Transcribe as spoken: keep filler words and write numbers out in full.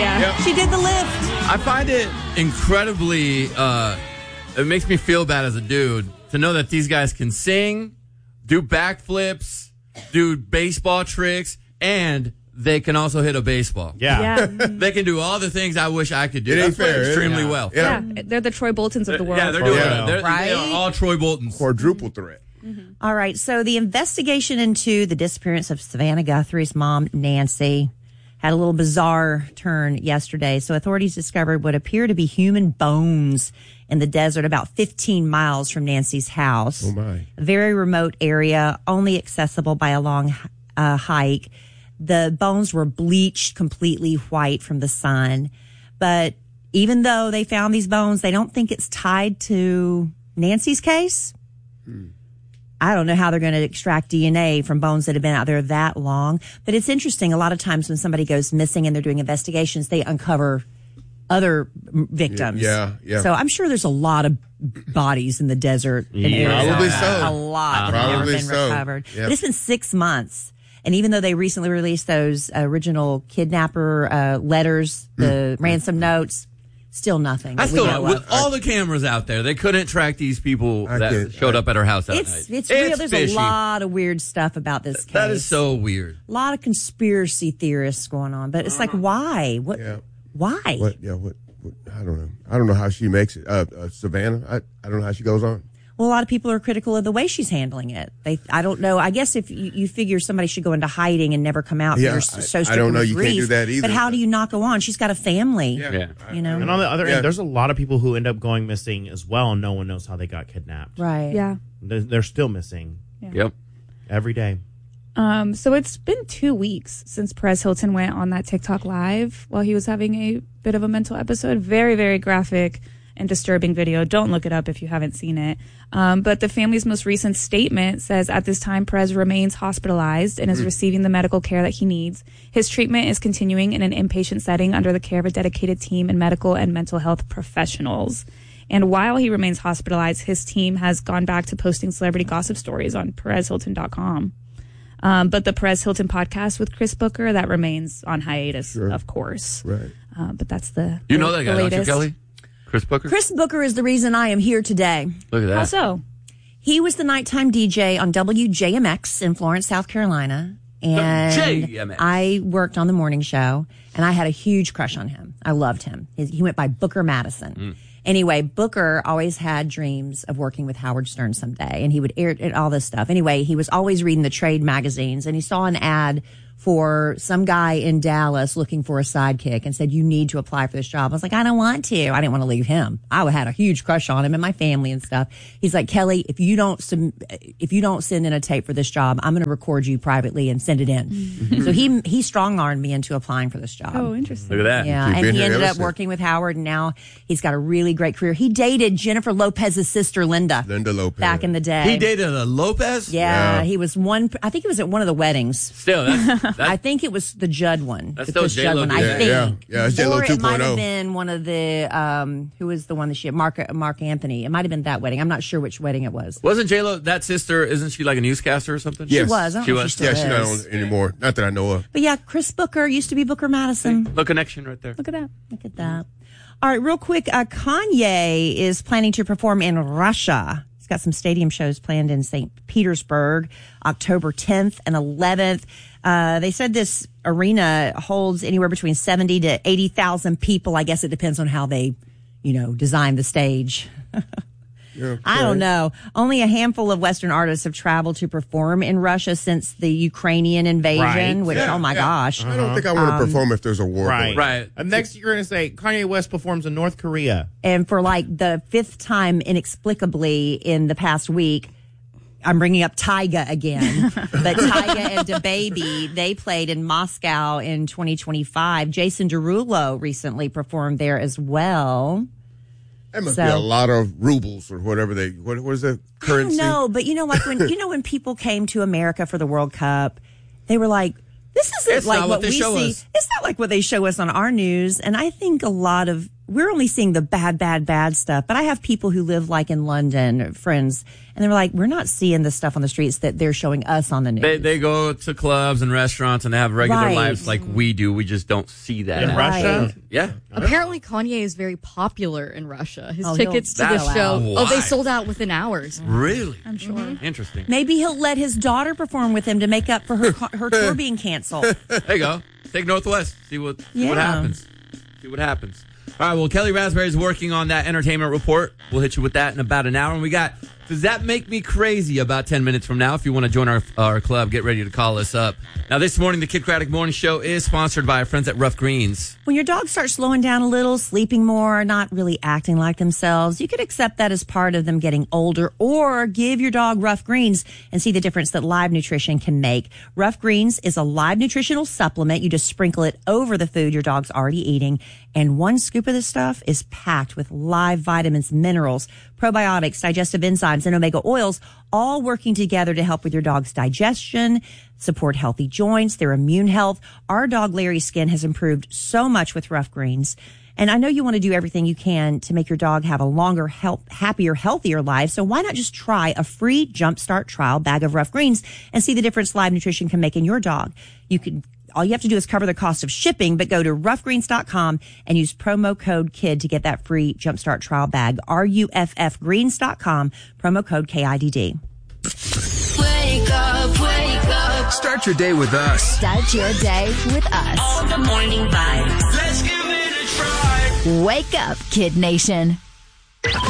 Yeah. Yep. She did the lift. I find it incredibly, uh, it makes me feel bad as a dude to know that these guys can sing, do backflips, do baseball tricks, and they can also hit a baseball. Yeah. Yeah. They can do all the things I wish I could do. It They ain't play fair, is it? extremely Yeah. well. Yeah. Yeah. They're the Troy Boltons of the world. Yeah, they're doing Yeah. it. They're, Right? They are all Troy Boltons. Quadruple threat. Mm-hmm. All right. So the investigation into the disappearance of Savannah Guthrie's mom, Nancy, had a little bizarre turn yesterday. So authorities discovered what appear to be human bones in the desert about fifteen miles from Nancy's house. Oh, my. A very remote area, only accessible by a long uh, hike. The bones were bleached completely white from the sun. But even though they found these bones, they don't think it's tied to Nancy's case. Hmm. I don't know how they're going to extract D N A from bones that have been out there that long. But it's interesting. A lot of times when somebody goes missing and they're doing investigations, they uncover other victims. Yeah, yeah. So I'm sure there's a lot of bodies in the desert in Yeah. Arizona. Probably so. A lot Uh, that have never probably been so. recovered. Yep. But it's been six months. And even though they recently released those original kidnapper uh, letters, the ransom notes, still nothing. I that we still know don't. With of. all the cameras out there, they couldn't track these people I that can't- showed I- up at her house that It's, night. it's real. There's fishy. a lot of weird stuff about this case. That is so weird. A lot of conspiracy theorists going on. But it's like, why? What? Yeah. Why? What? Yeah. What, what? I don't know. I don't know how she makes it. Uh, uh, Savannah. I, I don't know how she goes on. Well, a lot of people are critical of the way she's handling it. They, I don't know. I guess if you, you figure somebody should go into hiding and never come out, Yeah, you're I- so I stricken don't know. with You can't grief. do that either. But how do you not go on? She's got a family. Yeah. You know? And on the other Yeah. end, there's a lot of people who end up going missing as well, and no one knows how they got kidnapped. Right. Yeah. They're, they're still missing Yep. every day. Um, so it's been two weeks since Perez Hilton went on that TikTok live while he was having a bit of a mental episode. Very, very graphic and disturbing video. Don't look it up if you haven't seen it. Um, but the family's most recent statement says at this time, Perez remains hospitalized and is receiving the medical care that he needs. His treatment is continuing in an inpatient setting under the care of a dedicated team and medical and mental health professionals. And while he remains hospitalized, his team has gone back to posting celebrity gossip stories on Perez Hilton dot com. Um, but the Perez Hilton podcast with Chris Booker, that remains on hiatus, Sure. of course. Right. Uh, but that's the You the, know that guy, the don't you, latest. Kelly? Chris Booker? Chris Booker is the reason I am here today. Look at that. How so? He was the nighttime D J on W J M X in Florence, South Carolina. And W J M X. I worked on the morning show, and I had a huge crush on him. I loved him. His, he went by Booker Madison. Mm. Anyway, Booker always had dreams of working with Howard Stern someday, and he would air all this stuff. Anyway, he was always reading the trade magazines, and he saw an ad for some guy in Dallas looking for a sidekick and said, you need to apply for this job. I was like, I don't want to. I didn't want to leave him. I had a huge crush on him and my family and stuff. He's like, Kelly, if you don't, sum- if you don't send in a tape for this job, I'm going to record you privately and send it in. Mm-hmm. So he, he strong armed me into applying for this job. Oh, interesting. Look at that. Yeah, You've and been he here ended ever up since. working with Howard, and now he's got a really great career. He dated Jennifer Lopez's sister, Linda, Linda Lopez. back in the day. He dated a Lopez? Yeah, Yeah. he was one. I think it was at one of the weddings. Still, that's, that's I think it was the Judd one. That's the still Chris Judd J-Lo one. I did. Yeah, think. yeah. Yeah, it's J-Lo or it might 2.0. have been one of the. Um, who was the one that she had? Mark Mark Anthony. It might have been that wedding. I'm not sure which wedding it was. Wasn't J-Lo, that sister, isn't she like a newscaster or something? Yes. She was. I don't She know if was. She still Yeah, she's not is. on anymore. Not that I know of. But yeah, Chris Booker used to be Booker Madison. No connection right there. Look at that. Look at that. All right, real quick. Uh, Kanye is planning to perform in Russia. He's got some stadium shows planned in Saint Petersburg, October tenth and eleventh. Uh, they said this arena holds anywhere between seventy to eighty thousand people. I guess it depends on how they, you know, design the stage. Yeah, I don't know. Only a handful of Western artists have traveled to perform in Russia since the Ukrainian invasion, Right. which, Yeah, oh my yeah. gosh. I don't think I want to perform if there's a war. Right. going. Right. And next you're going to say Kanye West performs in North Korea. And for like the fifth time inexplicably in the past week, I'm bringing up Tyga again, but Tyga and DaBaby, they played in Moscow in twenty twenty-five. Jason Derulo recently performed there as well. That must So- be a lot of rubles or whatever they. What, what is the currency? No, but you know, like when you know when people came to America for the World Cup, they were like, "This isn't It's like not what, what they we show see. us." It's not like what they show us on our news." And I think a lot of we're only seeing the bad, bad, bad stuff. But I have people who live like in London, friends, and they're like, we're not seeing the stuff on the streets that they're showing us on the news. They, they go to clubs and restaurants and they have regular Right. lives like we do. We just don't see that. In now. Russia? Yeah. Apparently, Kanye is very popular in Russia. His Oh, tickets to he'll the sell show, out. oh, they Why? sold out within hours. Really? I'm sure. Interesting. Maybe he'll let his daughter perform with him to make up for her her tour being canceled. There you go. Take Northwest. See what see what Yeah. happens. See what happens. All right. Well, Kelly Raspberry's working on that entertainment report. We'll hit you with that in about an hour. And we got Does That Make Me Crazy about ten minutes from now. If you want to join our our club, get ready to call us up. Now, this morning, the Kid Craddock Morning Show is sponsored by our friends at Rough Greens. When your dog starts slowing down a little, sleeping more, not really acting like themselves, you could accept that as part of them getting older, or give your dog Rough Greens and see the difference that Live Nutrition can make. Rough Greens is a live nutritional supplement. You just sprinkle it over the food your dog's already eating. And one scoop of this stuff is packed with live vitamins, minerals, probiotics, digestive enzymes, and omega oils, all working together to help with your dog's digestion, support healthy joints, their immune health. Our dog Larry's skin has improved so much with Rough Greens. And I know you want to do everything you can to make your dog have a longer, health, happier, healthier life. So why not just try a free Jumpstart trial bag of Rough Greens and see the difference Live Nutrition can make in your dog? You can, all you have to do is cover the cost of shipping, but go to rough greens dot com and use promo code KID to get that free Jumpstart trial bag. R U F F greens dot com, promo code K I D D. Wake up, wake up. Start your day with us. Start your day with us. All the morning vibes. Let's give it a try. Wake up, Kid Nation.